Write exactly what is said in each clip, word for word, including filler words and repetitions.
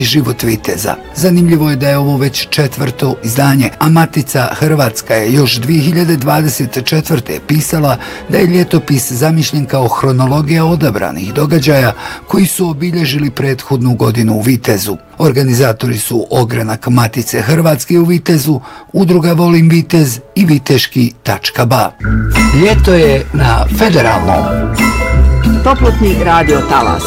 Život viteza. Zanimljivo je da je ovo već četvrto izdanje, a Matica Hrvatska je još dvije hiljade dvadeset četvrte. pisala da je ljetopis zamišljen kao hronologija odabranih događaja koji su obilježili prethodnu godinu u Vitezu. Organizatori su Ogranak Matice Hrvatske u Vitezu, Udruga Volim Vitez i Viteški tačka ba. Ljeto je na Federalnom. Toplotni radio talas.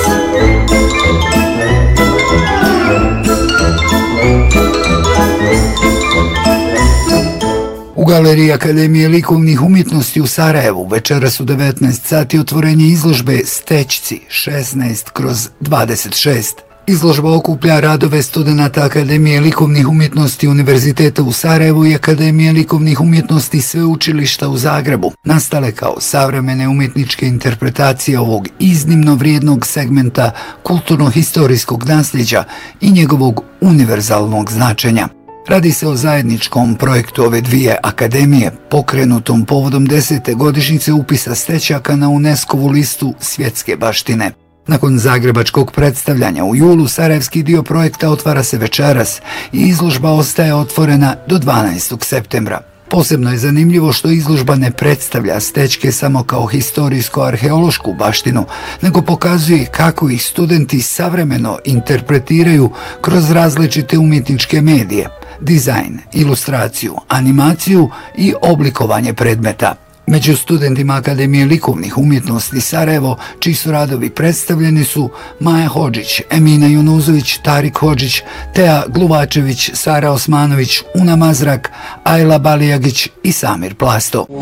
U Galeriji Akademije likovnih umjetnosti u Sarajevu večeras u devetnaest sati otvorenje izložbe Stećci šesnaest kroz dvadeset šest. Izložba okuplja radove studenata Akademije likovnih umjetnosti Univerziteta u Sarajevu i Akademije likovnih umjetnosti Sveučilišta u Zagrebu, nastale kao savremene umjetničke interpretacije ovog iznimno vrijednog segmenta kulturno-historijskog nasljeđa i njegovog univerzalnog značenja. Radi se o zajedničkom projektu ove dvije akademije, pokrenutom povodom desete godišnjice upisa Stećaka na UNESCO-vu listu svjetske baštine. Nakon zagrebačkog predstavljanja u julu, sarajevski dio projekta otvara se večeras i izložba ostaje otvorena do dvanaestog septembra. Posebno je zanimljivo što izložba ne predstavlja Stećke samo kao historijsko-arheološku baštinu, nego pokazuje kako ih studenti savremeno interpretiraju kroz različite umjetničke medije, dizajn, ilustraciju, animaciju i oblikovanje predmeta. Među studentima Akademije likovnih umjetnosti Sarajevo, čiji su radovi predstavljeni, su Maja Hodžić, Emina Junuzović, Tarik Hodžić, Teja Gluvačević, Sara Osmanović, Una Mazrak, Ajla Balijagić i Samir Plasto.